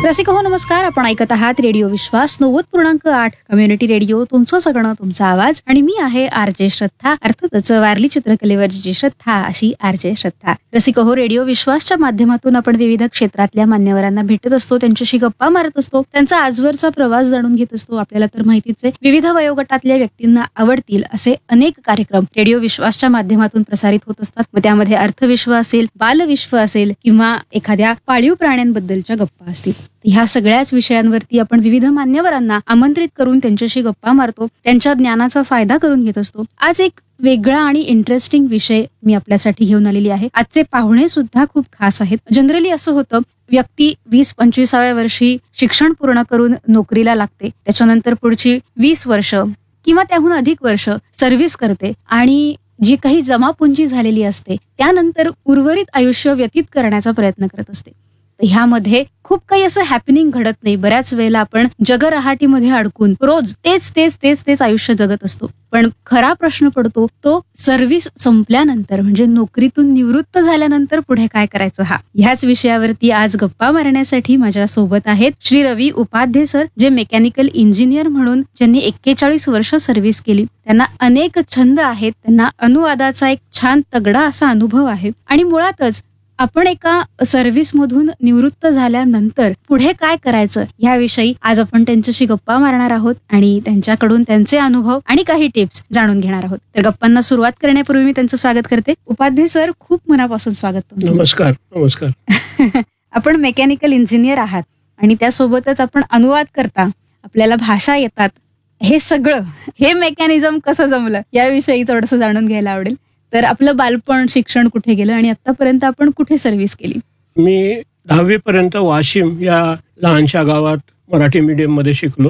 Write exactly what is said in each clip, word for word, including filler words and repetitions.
रसिक हो नमस्कार. आपण ऐकत आहात रेडिओ विश्वास नव्वद पूर्णांक आठ कम्युनिटी रेडिओ. तुमचं सगळं तुमचा आवाज आणि मी आहे आरजे श्रद्धा. अर्थातच वारली चित्रकलेवरची श्रद्धा अशी आरजे श्रद्धा. रसिक हो रेडिओ विश्वासच्या माध्यमातून आपण विविध क्षेत्रातल्या मान्यवरांना भेटत असतो, त्यांच्याशी गप्पा मारत असतो, त्यांचा आजवरचा प्रवास जाणून घेत असतो. आपल्याला तर माहितीच आहे, विविध वयोगटातल्या व्यक्तींना आवडतील असे अनेक कार्यक्रम रेडिओ विश्वासच्या माध्यमातून प्रसारित होत असतात. मग त्यामध्ये अर्थविश्व असेल, बालविश्व असेल किंवा एखाद्या पाळीव प्राण्यांबद्दलच्या गप्पा असतील. ह्या सगळ्याच विषयांवरती आपण विविध मान्यवरांना आमंत्रित करून त्यांच्याशी गप्पा मारतो, त्यांच्या ज्ञानाचा फायदा करून घेत असतो. आज एक वेगळा आणि इंटरेस्टिंग विषय मी आपल्यासाठी घेऊन आलेली आहे. आजचे पाहुणे सुद्धा खूप खास आहेत. जनरली असं होतं, व्यक्ती वीस पंचवीसाव्या वर्षी शिक्षण पूर्ण करून नोकरीला लागते, त्याच्यानंतर पुढची वीस वर्ष किंवा त्याहून अधिक वर्ष सर्व्हिस करते आणि जी काही जमापुंजी झालेली असते त्यानंतर उर्वरित आयुष्य व्यतीत करण्याचा प्रयत्न करत असते. ह्यामध्ये खूप काही असं हॅपनिंग घडत नाही. बऱ्याच वेळेला आपण जगरहाटीमध्ये अडकून रोज तेच तेच तेच तेच आयुष्य जगत असतो. पण खरा प्रश्न पडतो तो सर्व्हिस संपल्यानंतर, म्हणजे नोकरीतून निवृत्त झाल्यानंतर पुढे काय करायचं, हा ह्याच विषयावरती आज गप्पा मारण्यासाठी माझ्या सोबत आहेत श्री रवी उपाध्ये सर, जे मेकॅनिकल इंजिनियर म्हणून ज्यांनी एक्केचाळीस वर्ष सर्व्हिस केली. त्यांना अनेक छंद आहेत, त्यांना अनुवादाचा एक छान तगडा असा अनुभव आहे आणि मुळातच आपण एका सर्व्हिस मधून निवृत्त झाल्यानंतर पुढे काय करायचं याविषयी आज आपण त्यांच्याशी गप्पा मारणार आहोत आणि त्यांच्याकडून त्यांचे अनुभव आणि काही टिप्स जाणून घेणार आहोत. तर गप्पांना सुरुवात करण्यापूर्वी मी त्यांचं स्वागत करते. उपाध्ये सर, खूप मनापासून स्वागत तुमचं. नमस्कार. नमस्कार. आपण मेकॅनिकल इंजिनियर आहात आणि त्यासोबतच आपण अनुवाद करता, आपल्याला भाषा येतात. हे सगळं हे मेकॅनिझम कसं जमलं याविषयी थोडंसं जाणून घ्यायला आवडेल. तर आपलं बालपण, शिक्षण कुठे गेलं आणि आतापर्यंत आपण कुठे सर्व्हिस केली? मी दहावी पर्यंत वाशिम या लहानशा गावात मराठी मीडियम मध्ये शिकलो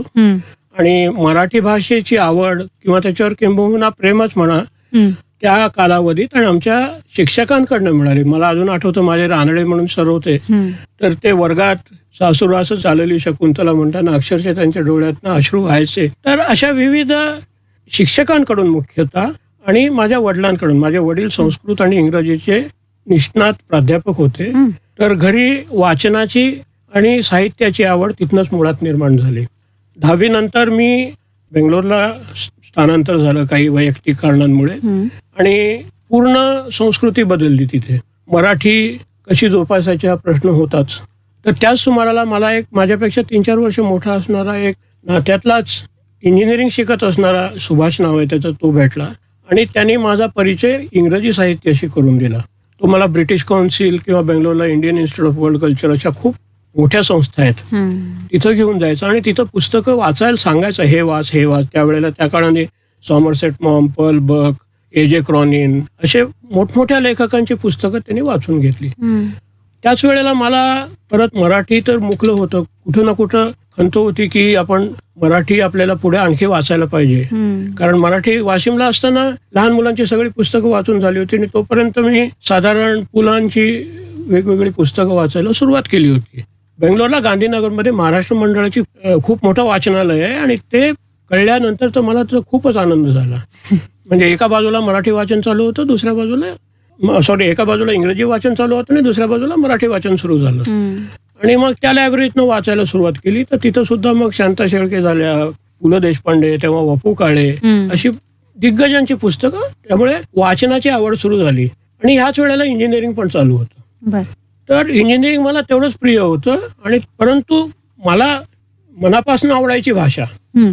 आणि मराठी भाषेची आवड किंवा त्याच्यावर किंबहुना प्रेमच म्हणा त्या कालावधीत आणि आमच्या शिक्षकांकडनं मिळाली. मला अजून आठवतं, माझे रानडे म्हणून सर होते, तर ते वर्गात सासुरासच चाललेली शकुंतला म्हणताना अक्षरशः त्यांच्या डोळ्यातनं अश्रू व्हायचे. तर अशा विविध शिक्षकांकडून मुख्यतः आणि माझ्या वडिलांकडून, माझे वडील संस्कृत आणि इंग्रजीचे निष्णात प्राध्यापक होते, तर घरी वाचनाची आणि साहित्याची आवड तिथनच मुळात निर्माण झाली. दहावी नंतर मी बेंगलोरला स्थानांतर झालं काही वैयक्तिक कारणांमुळे आणि पूर्ण संस्कृती बदलली तिथे. मराठी कशी जोपासायची हा प्रश्न होताच. तर त्याच सुमाराला मला एक माझ्यापेक्षा तीन चार वर्ष मोठा असणारा एक नात्यातलाच इंजिनिअरिंग शिकत असणारा सुभाष नाव आहे त्याचा, तो भेटला आणि त्यांनी माझा परिचय इंग्रजी साहित्याशी करून दिला. तो मला ब्रिटिश काउन्सिल किंवा बेंगलोरला Indian institute of world culture अशा खूप मोठ्या संस्था आहेत, तिथं घेऊन जायचं आणि तिथं पुस्तकं वाचायला सांगायचं, हे वाच हे वाच. त्यावेळेला त्या काळाने सॉमरसेट मॉम, पर्ल बक, ए जे क्रॉनिन असे मोठमोठ्या लेखकांची पुस्तकं त्यांनी वाचून घेतली. त्याच वेळेला मला परत मराठी तर मुकलं होतं, कुठं ना कुठं खंत होती की आपण मराठी आपल्याला पुढे आणखी वाचायला पाहिजे. कारण मराठी वाशिमला असताना लहान मुलांची सगळी पुस्तकं वाचून झाली होती आणि तोपर्यंत मी साधारण पुलांची वेगवेगळी पुस्तकं वाचायला सुरुवात केली होती. बेंगलोरला गांधीनगरमध्ये महाराष्ट्र मंडळाची खूप मोठं वाचनालय आहे आणि ते कळल्यानंतर तर मला तर खूपच आनंद झाला. म्हणजे एका बाजूला मराठी वाचन चालू होतं, दुसऱ्या बाजूला सॉरी एका बाजूला इंग्रजी वाचन चालू होतं आणि दुसऱ्या बाजूला मराठी वाचन सुरू झालं. आणि मग त्या लायब्ररीतनं वाचायला सुरुवात केली. तर तिथं सुद्धा मग शांता शेळके झाल्या, पु ल देशपांडे, तेव्हा वपू काळे अशी दिग्गजांची पुस्तकं. त्यामुळे वाचनाची आवड सुरू झाली आणि ह्याच वेळेला इंजिनिअरिंग पण चालू होतं. तर इंजिनिअरिंग मला तेवढंच प्रिय होतं आणि परंतु मला मनापासून आवडायची भाषा.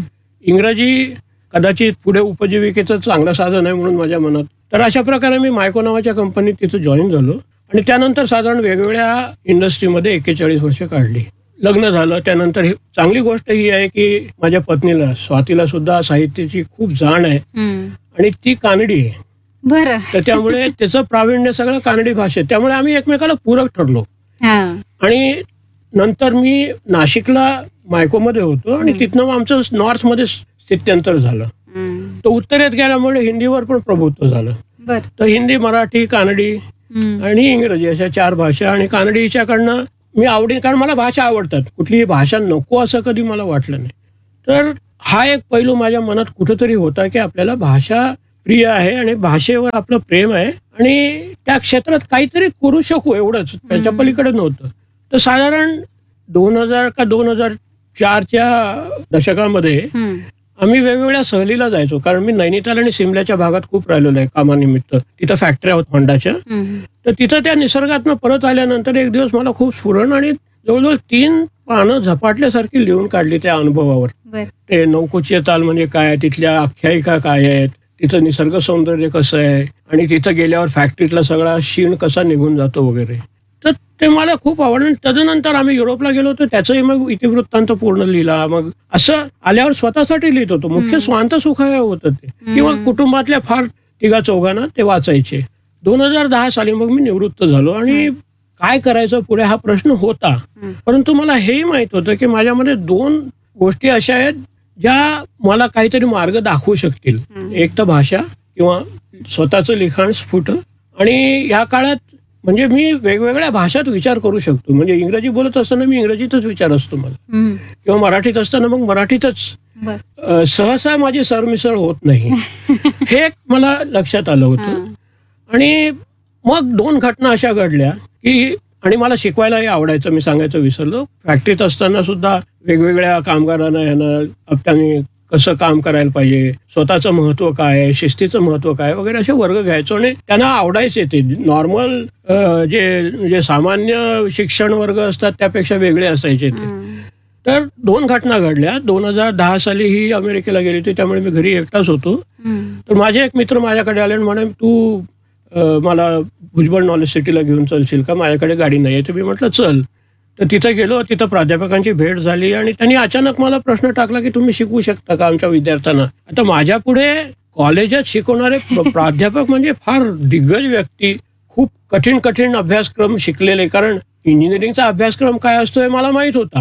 इंग्रजी कदाचित पुढे उपजीविकेचं चांगलं साधन आहे म्हणून माझ्या मनात. तर अशा प्रकारे मी मायको नावाच्या कंपनीत तिथं जॉईन झालो आणि त्यानंतर साधारण वेगवेगळ्या इंडस्ट्रीमध्ये एक्केचाळीस वर्ष काढली. लग्न झालं. त्यानंतर चांगली गोष्ट ही आहे की माझ्या पत्नीला स्वातीला सुद्धा साहित्याची खूप जाण आहे आणि ती कानडी आहे. बरं. तर त्यामुळे त्याचं प्रावीण्य सगळं कानडी भाषेत, त्यामुळे आम्ही एकमेकाला पूरक ठरलो. आणि नंतर मी नाशिकला मायकोमध्ये होतो आणि तिथनं आमचं नॉर्थ मध्ये स्थित्यंतर झालं. तर उत्तरेत गेल्यामुळे हिंदीवर पण प्रभुत्व झालं. तर हिंदी, मराठी, कानडी आणि इंग्रजी अशा चार भाषा. आणि कानडी हिच्याकडनं मी आवडीन, कारण मला भाषा आवडतात, कुठलीही भाषा नको असं कधी मला वाटलं नाही. तर हा एक पैलू माझ्या मनात कुठेतरी होता की आपल्याला भाषा प्रिय आहे आणि भाषेवर आपलं प्रेम आहे आणि त्या क्षेत्रात काहीतरी करू शकू, एवढंच, त्याच्या पलीकडे नव्हतं. तर साधारण दोन हजार का दोन हजार चारच्या दशकामध्ये आम्ही वेगवेगळ्या सहलीला जायचो, कारण मी नैनिताल आणि सिमल्याच्या भागात खूप राहिलेलो आहे कामानिमित्त. तिथं फॅक्टरी आहोत होंडाच्या. तर तिथं त्या निसर्गातनं परत आल्यानंतर एक दिवस मला खूप स्फुरण आणि जवळजवळ तीन पानं झपाटल्यासारखी लिहून काढली त्या अनुभवावर. ते नौकुचीय ताल म्हणजे काय, तिथल्या आख्यायिका काय आहेत, तिथं निसर्ग सौंदर्य कसं आहे आणि तिथं गेल्यावर फॅक्टरीतला सगळा शीण कसा निघून जातो वगैरे. तर ते मला खूप आवडलं. त्याच्यानंतर आम्ही युरोपला गेलो होतो, त्याचंही मग इतिवृत्तांत पूर्ण लिहिला. मग असं आल्यावर स्वतःसाठी लिहित होतो. मुख्य स्वांत सुखाय होतं ते, किंवा कुटुंबातल्या फार तिघा चौघांना ते वाचायचे. दोन हजार दहा साली मग मी निवृत्त झालो आणि काय करायचं पुढे हा प्रश्न होता. परंतु मला हेही माहित होतं की माझ्यामध्ये दोन गोष्टी अशा आहेत ज्या मला काहीतरी मार्ग दाखवू शकतील. एक तर भाषा किंवा स्वतःचं लिखाण स्फुट, आणि या काळात म्हणजे मी वेगवेगळ्या भाषात विचार करू शकतो. म्हणजे इंग्रजी बोलत असताना मी इंग्रजीतच विचार असतो मला, किंवा मराठीत असताना मग मराठीतच. सहसा माझी सरमिसळ होत नाही हे मला लक्षात आलं होतं. आणि मग दोन घटना अशा घडल्या की, आणि मला शिकवायलाही आवडायचं, मी सांगायचं विसरलो. फॅक्टरीत असताना सुद्धा वेगवेगळ्या कामगारांना यांना त्यांनी कसं काम करायला पाहिजे, स्वतःचं महत्व काय आहे, शिस्तीचं महत्व काय वगैरे असे वर्ग घ्यायचो. आणि त्यांना आवडायचे ते. नॉर्मल जे जे सामान्य शिक्षण वर्ग असतात त्यापेक्षा वेगळे असायचे ते. तर दोन घटना घडल्या. दोन हजार दहा साली ही अमेरिकेला गेली होती, त्यामुळे मी घरी एकटाच होतो. तर माझे एक मित्र माझ्याकडे आले आणि म्हणे, तू मला भुजबळ नॉलेज सिटीला घेऊन चलशील का, माझ्याकडे गाडी नाही आहे. तर मी म्हटलं चल. तर तिथं गेलो, तिथं प्राध्यापकांची भेट झाली आणि त्यांनी अचानक मला प्रश्न टाकला की तुम्ही शिकवू शकता का आमच्या विद्यार्थ्यांना. आता माझ्या पुढे कॉलेजात शिकवणारे प्राध्यापक म्हणजे फार दिग्गज व्यक्ती, खूप कठीण कठीण अभ्यासक्रम शिकलेले, कारण इंजिनिअरिंगचा अभ्यासक्रम काय असतो हे मला माहित होता.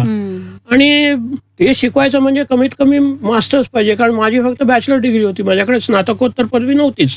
आणि ते शिकवायचं म्हणजे कमीत कमी मास्टर्स पाहिजे, कारण माझी फक्त बॅचलर डिग्री होती, माझ्याकडे स्नातकोत्तर पदवी नव्हतीच.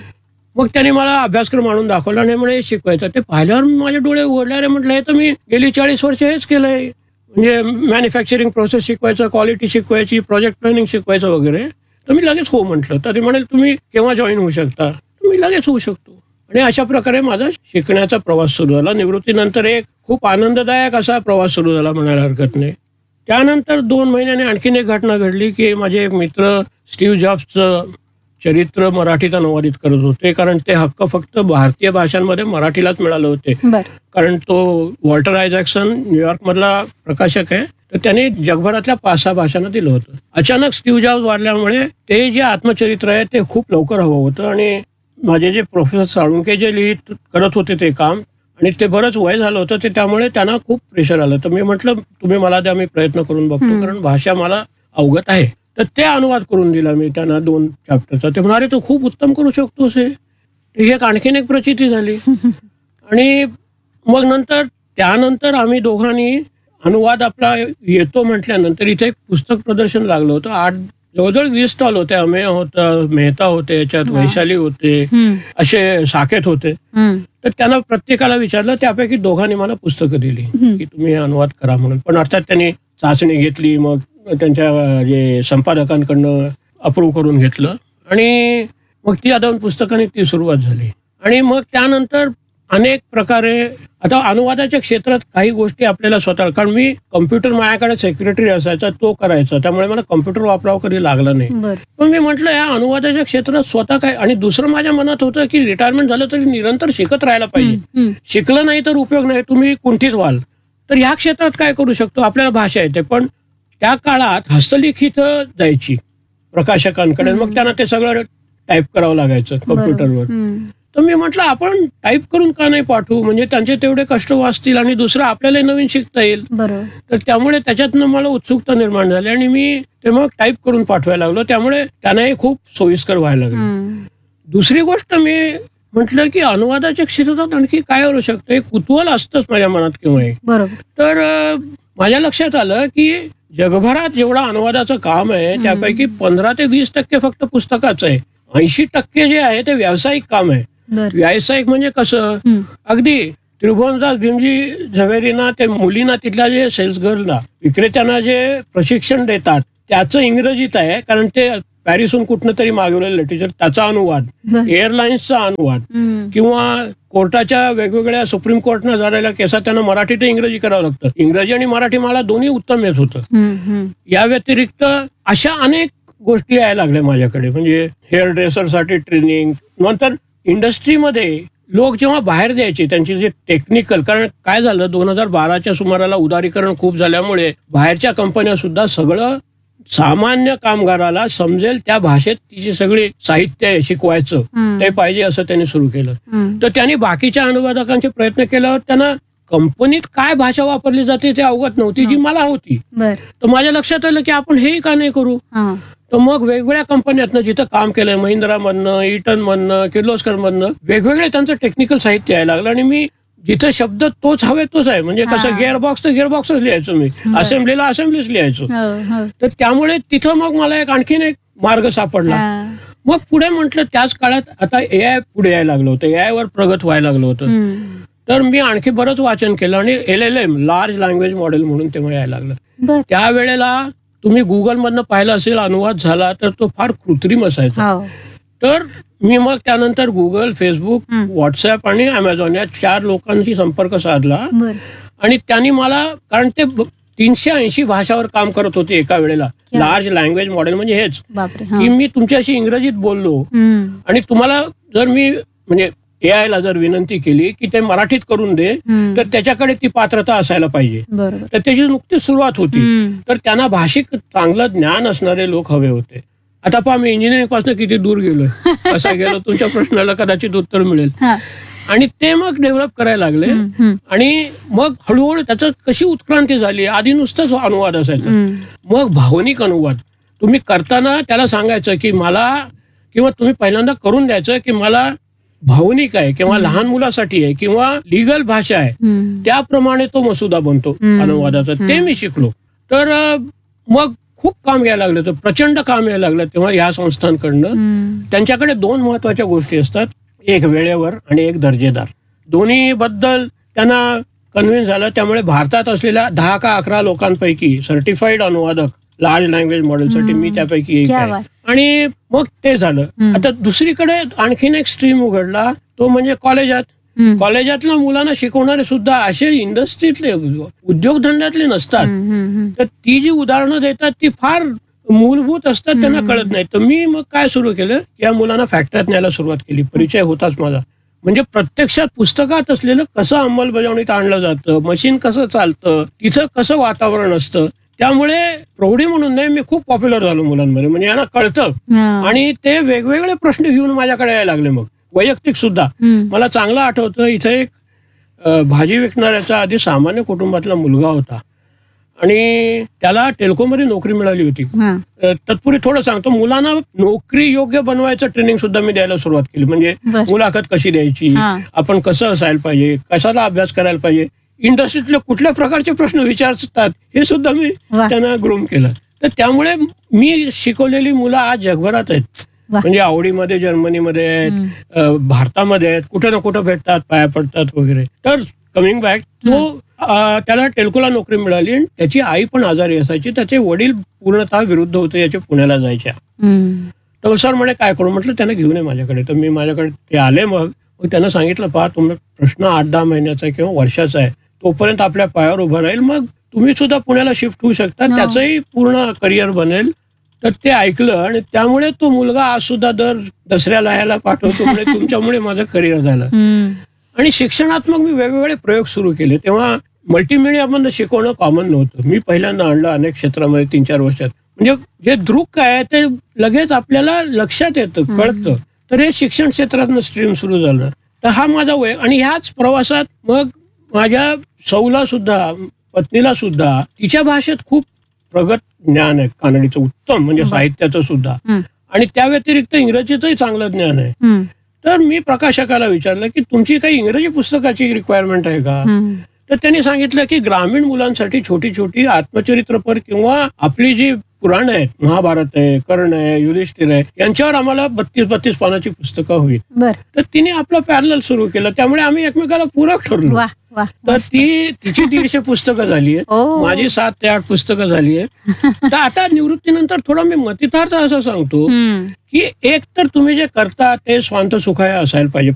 मग त्यांनी मला अभ्यासक्रम आणून दाखवला आणि म्हणे शिकवायचं. ते पाहिल्यावर माझे डोळे उघडले. अरे म्हटलं, हे तर मी गेली चाळीस वर्ष हेच केलंय. म्हणजे मॅन्युफॅक्चरिंग प्रोसेस शिकवायचं, क्वालिटी शिकवायची, प्रोजेक्ट प्लॅनिंग शिकवायचं वगैरे. तर मी लगेच हो म्हटलं. तर ते म्हणाले तुम्ही केव्हा जॉईन होऊ शकता. तर मी लगेच होऊ शकतो. आणि अशा प्रकारे माझा शिकण्याचा प्रवास सुरू झाला. निवृत्तीनंतर एक खूप आनंददायक असा प्रवास सुरू झाला म्हणायला हरकत नाही. त्यानंतर दोन महिन्याने आणखीन एक घटना घडली की माझे एक मित्र स्टीव्ह जॉब्सचं चरित्र मराठीत अनुवादित करत होते, कारण ते हक्क फक्त भारतीय भाषांमध्ये मराठीलाच मिळाले होते. कारण तो वॉल्टर आयझॅक्सन न्यूयॉर्क मधला प्रकाशक आहे, तर त्याने जगभरातल्या पाच सहा भाषांना दिलं होतं. अचानक स्टीव्ह जॉब्स वाढल्यामुळे ते जे आत्मचरित्र आहे ते खूप लवकर हवं होतं. आणि माझे जे प्रोफेसर साळुंके जे लिहित करत होते ते काम, आणि ते बरंच वय झालं होतं, ते त्यामुळे त्यांना खूप प्रेशर आलं. तर मी म्हटलं तुम्ही मला द्या, मी प्रयत्न करून बघतो, कारण भाषा मला अवगत आहे. तर ते अनुवाद करून दिला मी त्यांना दोन चॅप्टरचा. ते म्हणाले तू खूप उत्तम करू शकतोस हे. ही एक आणखीन एक प्रचिती झाली. आणि मग नंतर त्यानंतर आम्ही दोघांनी अनुवाद आपला येतो म्हटल्यानंतर इथे एक पुस्तक प्रदर्शन लागलं होतं. आठ जवळजवळ वीस स्टॉल होते. अमेय होतं, मेहता होते, याच्यात वैशाली होते, असे साकेत होते. तर त्यांना प्रत्येकाला विचारलं, त्यापैकी दोघांनी मला पुस्तकं दिली की तुम्ही अनुवाद करा म्हणून. पण अर्थात त्यांनी चाचणी घेतली, मग त्यांच्या जे संपादकांकडनं अप्रूव्ह करून घेतलं, आणि मग ती आता पुस्तकांनी ती सुरुवात झाली. आणि मग त्यानंतर अनेक प्रकारे आता अनुवादाच्या क्षेत्रात काही गोष्टी आपल्याला स्वतः, कारण मी कम्प्युटर माझ्याकडे सेक्रेटरी असायचा, तो करायचा, त्यामुळे मला कम्प्युटर वापरावं कधी लागलं नाही. पण मी म्हटलं या अनुवादाच्या क्षेत्रात स्वतः काय. आणि दुसरं माझ्या मनात होतं की रिटायरमेंट झालं तरी निरंतर शिकत राहायला पाहिजे. शिकलं नाही तर उपयोग नाही, तुम्ही कुंठीत व्हाल. तर या क्षेत्रात काय करू शकतो, आपल्याला भाषा येते. पण त्या काळात हस्तलिखित जायची प्रकाशकांकडे, मग त्यांना ते सगळं टाईप करावं लागायचं कम्प्युटरवर. तर मी म्हटलं आपण टाईप करून का नाही पाठवू, म्हणजे त्यांचे तेवढे कष्ट वाचतील आणि दुसरं आपल्याला नवीन शिकता येईल. तर त्यामुळे त्याच्यातनं मला उत्सुकता निर्माण झाली आणि मी ते मग टाईप करून पाठवायला लागलो. त्यामुळे त्यांनाही खूप सोयीस्कर व्हायला लागलं. दुसरी गोष्ट मी म्हटलं की अनुवादाच्या क्षेत्रात आणखी काय करू शकतं, एक कुतूहल असतंच माझ्या मनात केव्हाही. तर माझ्या लक्षात आलं की जगभरात जेवढा अनुवादाचं काम आहे त्यापैकी पंधरा ते वीस टक्के फक्त पुस्तकाचं आहे. ऐंशी टक्के जे आहे ते व्यावसायिक काम आहे. व्यावसायिक म्हणजे कसं, अगदी त्रिभुवनदास भीमजी झवेरीना ते मुलींना, तिथल्या जे सेल्स गर्लना, विक्रेत्यांना जे प्रशिक्षण देतात त्याचं इंग्रजीत आहे, कारण ते पॅरिसहून कुठनं तरी मागवलेलं लिटरेचर त्याचा अनुवाद, बर. एअरलाईन्सचा अनुवाद, हम्म. किंवा कोर्टाच्या वेगवेगळ्या सुप्रीम कोर्टनं झालेल्या केसात त्यांना मराठी ते इंग्रजी करावं लागतं. इंग्रजी आणि मराठी मला दोन्ही उत्तम येत होतं. हम्म, हम्म. या व्यतिरिक्त अशा अनेक गोष्टी यायला लागल्या माझ्याकडे. म्हणजे हेअर ड्रेसरसाठी ट्रेनिंग, नंतर इंडस्ट्रीमध्ये लोक जेव्हा बाहेर द्यायचे त्यांची जे टेक्निकल, कारण काय झालं दोन हजार बाराच्या सुमाराला उदारीकरण खूप झाल्यामुळे बाहेरच्या कंपन्या सुद्धा सगळं सामान्य कामगाराला समजेल त्या भाषेत तिची सगळी साहित्य आहे शिकवायचं हम्म. ते पाहिजे असं त्यांनी सुरू केलं. हम्म. तर त्यांनी बाकीच्या अनुवादकांचे प्रयत्न केल्यावर त्यांना कंपनीत काय भाषा वापरली जाते ते अवगत नव्हती जी मला होती. बर. तर माझ्या लक्षात आलं की आपण हेही का नाही करू. हा. तर मग वेगवेगळ्या कंपन्यातनं जिथं काम केलंय, महिंद्रामधनं, इटन मधनं, किर्लोस्कर मधनं वेगवेगळे त्यांचं टेक्निकल साहित्य यायला लागलं. आणि मी जिथं शब्द तोच हवे तोच आहे, म्हणजे कसं हा. गिअरबॉक्स तर गिअरबॉक्सच लिहायचो मी, बरं. असेंब्लीला असेंब्लीच लिहायचो. हो, हो. तर त्यामुळे तिथं मग मला एक आणखीन एक मार्ग सापडला. हा. मग पुढे म्हटलं त्याच काळात आता ए आय पुढे यायला लागलं होतं, ए आय वर प्रगत व्हायला लागलं होतं. हम्म. तर मी आणखी बरंच वाचन केलं आणि L L M large language model म्हणून तेव्हा यायला लागलं. बर. त्यावेळेला तुम्ही गुगल मधनं पाहिलं असेल अनुवाद झाला तर तो फार कृत्रिम असायचा. हो. तर मी मग त्यानंतर गुगल, फेसबुक, हम्म. व्हॉट्सअप आणि अमेझॉन या चार लोकांशी संपर्क साधला. बर. आणि त्यांनी मला, कारण ते ब- तीनशे ऐंशी भाषावर काम करत होते एका वेळेला. क्या? लार्ज लँग्वेज मॉडेल म्हणजे हेच बापरे. हा. की मी तुमच्याशी इंग्रजीत बोललो हम्म. आणि तुम्हाला जर मी म्हणजे ए आय ला जर विनंती केली की ते मराठीत करून दे, हम्म. तर त्याच्याकडे ती पात्रता असायला पाहिजे. बरोबर. तर त्याची नुकतीच सुरुवात होती. हम्म. तर त्यांना भाषिक चांगलं ज्ञान असणारे लोक हवे होते. आता पहा मी इंजिनिअरिंग पासून किती दूर गेलोय, कसं गेलो तुमच्या प्रश्नाला कदाचित उत्तर मिळेल. हा. आणि ते मग डेव्हलप करायला लागले. हम्म, हम्म. आणि मग हळूहळू त्याच्यात कशी उत्क्रांती झाली. आधी नुसतंच अनुवाद असायचा, हम्म. मग भावनिक अनुवाद. तुम्ही करताना त्याला सांगायचं की मला, किंवा तुम्ही पहिल्यांदा करून द्यायचं की मला भावनिक आहे किंवा लहान मुलासाठी आहे किंवा लिगल भाषा आहे, हम्म. त्याप्रमाणे तो मसुदा बनतो हम्म. अनुवादाचा. ते मी शिकलो. तर अ, मग खूप काम घ्यायला लागलं, तर प्रचंड काम यायला लागलं तेव्हा ह्या संस्थांकडनं. हम्म. त्यांच्याकडे दोन महत्वाच्या गोष्टी असतात, एक वेळेवर आणि एक दर्जेदार. दोन्ही बद्दल त्यांना कन्व्हिन्स झालं. त्यामुळे भारतात असलेल्या दहा का अकरा लोकांपैकी सर्टिफाईड अनुवादक लार्ज लँग्वेज मॉडेलसाठी मी त्यापैकी एक क्या आहे. बात. आणि मग ते झालं. हम्म. आता दुसरीकडे आणखीन एक स्ट्रीम उघडला, तो म्हणजे कॉलेजात. हम्म. कॉलेजातल्या मुलांना शिकवणारे सुद्धा असे इंडस्ट्रीतले, उद्योगधंद्यातले नसतात. हम्म, हम्म, हम्म. तर ती जी उदाहरणं देतात ती फार मूलभूत असतात, त्यांना कळत नाही. तर मी मग काय सुरू केलं, या मुलांना फॅक्टरीत न्यायला सुरुवात केली. परिचय होताच माझा. म्हणजे प्रत्यक्षात पुस्तकात असलेलं कसं अंमलबजावणीत आणलं जातं, मशीन कसं चालतं, तिथं कसं वातावरण असतं. त्यामुळे प्रौढी म्हणून नाही, मी खूप पॉप्युलर झालो मुलांमध्ये. म्हणजे यांना कळतं हा. आणि ते वेगवेगळे प्रश्न घेऊन माझ्याकडे यायला लागले. मग वैयक्तिक सुद्धा हम्म. मला चांगलं आठवतं, इथं एक अ, भाजी विकणाऱ्याचा आधी सामान्य कुटुंबातला मुलगा होता आणि त्याला टेल्कोमध्ये नोकरी मिळाली होती. हा. अ, तत्पूर्वी थोडं सांगतो, मुलांना नोकरी योग्य बनवायचं ट्रेनिंग सुद्धा मी द्यायला सुरुवात केली. म्हणजे बर. मुलाखत कशी द्यायची, हा. आपण कसं असायला पाहिजे, कशाला अभ्यास करायला पाहिजे, इंडस्ट्रीतले कुठल्या प्रकारचे प्रश्न विचारतात हे सुद्धा मी वा. त्यांना ग्रूम केलं. तर त्यामुळे मी शिकवलेली मुलं आज जगभरात आहेत. वा. म्हणजे आवडीमध्ये जर्मनीमध्ये आहेत, हम्म. अ, भारतामध्ये आहेत, कुठे ना कुठे भेटतात, पाया पडतात वगैरे. तर कमिंग बॅक, तो अ, त्याला टेल्कोला नोकरी मिळाली आणि त्याची आई पण आजारी असायची. त्याचे वडील पूर्णतः विरुद्ध होते, याचे पुण्याला जायच्या. हम्म. तर सर म्हणे काय करू, म्हटलं त्यांना घेऊन ये माझ्याकडे. तर मी माझ्याकडे ते आले. मग मग त्यांना सांगितलं, पहा तुम्ही प्रश्न आठ दहा महिन्याचा किंवा वर्षाचा आहे, तोपर्यंत आपल्या पायावर उभं राहील, मग तुम्ही सुद्धा पुण्याला शिफ्ट होऊ शकता, हो. त्याचंही पूर्ण करिअर बनेल. तर ते ऐकलं आणि त्यामुळे तो मुलगा आज सुद्धा दर दसऱ्याला यायला पाठवतो. म्हणजे तुमच्यामुळे माझं करिअर झालं. हम्म. आणि शिक्षणात मग मी वेगवेगळे प्रयोग सुरू केले. तेव्हा मल्टीमीडिया मधनं शिकवणं कॉमन नव्हतं. मी पहिल्यांदा आणलं अनेक क्षेत्रामध्ये तीन चार वर्षात. म्हणजे जे दृक आहे ते लगेच आपल्याला लक्षात येतं, कळतं. तर हे शिक्षण क्षेत्रातनं स्ट्रीम सुरू झालं. तर हा माझा वय. आणि ह्याच प्रवासात मग माझ्या सौला सुद्धा, पत्नीला सुद्धा तिच्या भाषेत खूप प्रगत ज्ञान आहे, कानडीचं उत्तम, म्हणजे साहित्याचं सुद्धा. हम्म. आणि त्या व्यतिरिक्त इंग्रजीचंही चांगलं ज्ञान आहे. हम्म. तर मी प्रकाशकाला विचारलं की तुमची काही इंग्रजी पुस्तकाची रिक्वायरमेंट आहे का. हम्म. तर त्यांनी सांगितलं की ग्रामीण मुलांसाठी छोटी छोटी आत्मचरित्रपर किंवा आपली जी पुराण आहेत, महाभारत आहे, कर्ण आहे, युधिष्ठिर आहे, यांच्यावर आम्हाला बत्तीस बत्तीस पानाची पुस्तकं हवी. बर. तर तिने आपलं पॅरल सुरू केलं. त्यामुळे आम्ही एकमेकाला पूरक ठरलो. वा वा, तर मस्त. ती तिची दीडशे पुस्तकं झाली आहेत, ओ. माझी सात ते आठ पुस्तकं झाली आहेत. तर आता निवृत्तीनंतर थोडा मी मतितार्थ असं सांगतो हम्म. की एक तर तुम्ही जे करता ते स्वांत सुखाय असायला पाहिजे.